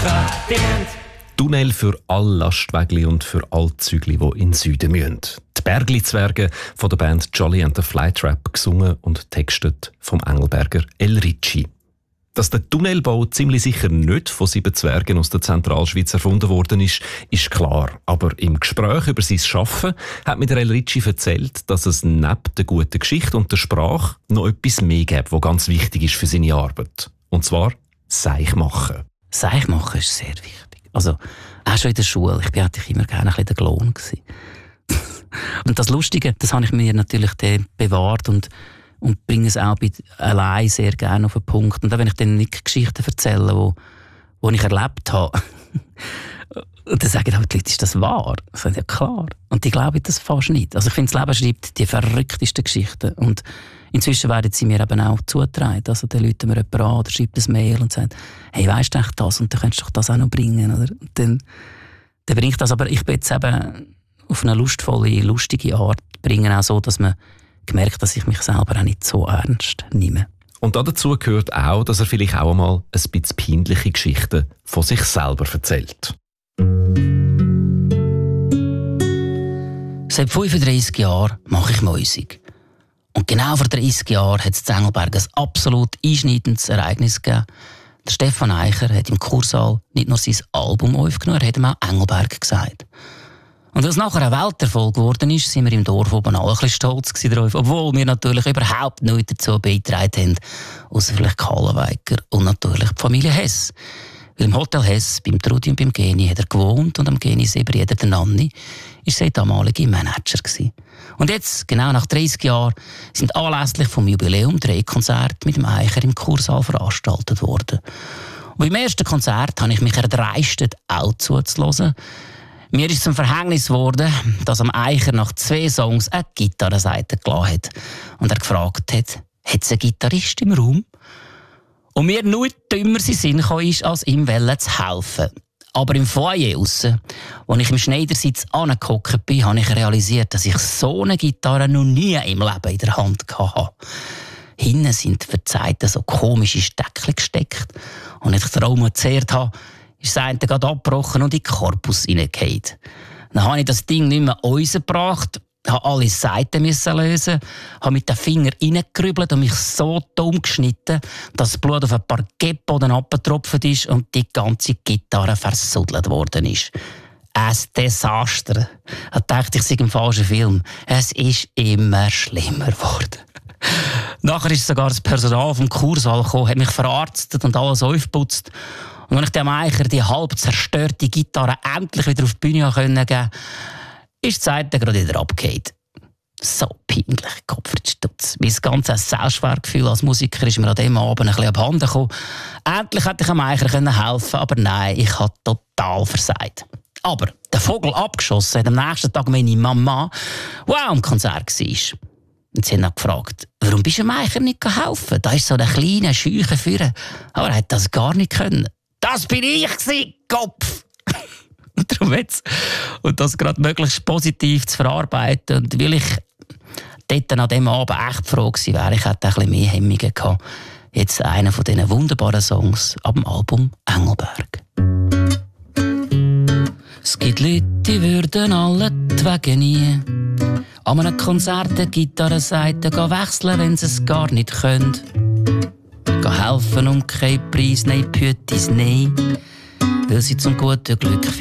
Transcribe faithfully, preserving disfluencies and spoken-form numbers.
Divertiment. Tunnel für alle Lastwagen und für alle Zügli, die in den Süden müssen. Die Bergli-Zwerge von der Band Jolly and the Flytrap, gesungen und textet vom Engelberger El Ricci. Dass der Tunnelbau ziemlich sicher nicht von sieben Zwergen aus der Zentralschweiz erfunden worden ist, ist klar. Aber im Gespräch über sein Schaffen hat mir der El Ricci erzählt, dass es neben der guten Geschichte und der Sprache noch etwas mehr gibt, was ganz wichtig ist für seine Arbeit. Und zwar Seich machen. Seich machen ist sehr wichtig. Also, auch schon in der Schule. Ich war eigentlich immer gerne ein bisschen der Klon. Und das Lustige, das habe ich mir natürlich bewahrt und, und bringe es auch bei allein sehr gerne auf den Punkt. Und auch wenn ich dann nicht Geschichten erzähle, wo, wo ich erlebt habe, und dann sagen die Leute, ist das wahr? Ich sage, ja klar. Und die glauben das fast nicht. Also ich finde, das Leben schreibt die verrücktesten Geschichten. Und inzwischen werden sie mir eben auch zugetragen. Also dann rufen wir jemanden an oder schreibt ein Mail und sagt, hey, weisst du eigentlich das? Und dann könntest du doch das auch noch bringen. Oder? Und dann, dann bringe ich das. Aber ich bin jetzt eben auf eine lustvolle, lustige Art bringen, auch so, dass man gemerkt, dass ich mich selber auch nicht so ernst nehme. Und dazu gehört auch, dass er vielleicht auch einmal ein bisschen peinliche Geschichten von sich selber erzählt. Seit fünfunddreissig Jahren mache ich Musik. Und genau vor dreissig Jahren hat es in Engelberg ein absolut einschneidendes Ereignis gegeben. Der Stefan Eicher hat im Kursaal nicht nur sein Album aufgenommen, er hat ihm auch Engelberg gesagt. Und als nachher ein Welterfolg geworden ist, sind wir im Dorf oben alle ein bisschen stolz darauf, obwohl wir natürlich überhaupt nichts dazu beigetragen haben, außer vielleicht Kallenweiger und natürlich die Familie Hess. Weil im Hotel Hess, beim Trudi und beim Geni, hat er gewohnt und am Geni Sebrieder, der Nanni, war sein damaliger Manager gewesen. Und jetzt, genau nach dreissig Jahren, sind anlässlich vom Jubiläum drei Konzerte mit dem Eicher im Kursaal veranstaltet worden. Und beim ersten Konzert habe ich mich erdreistet, auch zuzuhören. Mir ist zum Verhängnis geworden, dass am Eicher nach zwei Songs eine Gitarrenseite gelassen hat. Und er gefragt hat, hat es einen Gitarrist im Raum? Und mir nur dümmer sein Sinn kam, ist, als ihm zu helfen. Aber im Foyer aussen, als ich im Schneidersitz angehockt bin, habe ich realisiert, dass ich so eine Gitarre noch nie im Leben in der Hand hatte. Hinten sind verzeiht so komische Steckchen gesteckt. Und als ich den Raum gezehrt habe, ist das eine gerade abgebrochen und in den Korpus hineingefallen. Dann habe ich das Ding nicht mehr rausgebracht, habe alle Seiten lösen, habe mit den Fingern reingerübelt und mich so dumm geschnitten, dass das Blut auf ein Parkettboden abgetropft ist und die ganze Gitarre versuddelt worden ist. Ein Desaster. Ich dachte, ich sei im falschen Film. Es ist immer schlimmer geworden. Nachher ist sogar das Personal vom Kursaal gekommen, hat mich verarztet und alles aufgeputzt. Und als ich dem Eicher die halb zerstörte Gitarre endlich wieder auf die Bühne geben konnte, ist die Seite gerade wieder abgefallen. So peinlich, Kopf in den Stutz. Mein ganzes Selbstwertgefühl als Musiker ist mir an diesem Abend ein bisschen abhanden gekommen. Endlich hätte ich dem Eicher helfen können, aber nein, ich habe total versagt. Aber der Vogel abgeschossen hat am nächsten Tag meine Mama, die auch am Konzert war. Und sie hat dann gefragt, warum bist du dem Eicher nicht helfen? Da ist so ein kleiner, scheucher Führer. Aber er hat das gar nicht können. Das bin ich gewesen, Kopf! Und darum jetzt. Und das gerade möglichst positiv zu verarbeiten. Und weil ich dort an diesem Abend echt froh gewesen wäre, ich hätte ein bisschen mehr Hemmungen gehabt. Jetzt einer von diesen wunderbaren Songs ab dem Album Engelberg. Es gibt Leute, die würden alle die Wege nie an einem Konzert eine Gitarrenseite wechseln, wenn sie es gar nicht können. Gehen helfen und kein Preis, nein, Pütis, nein, weil sie zum guten Glück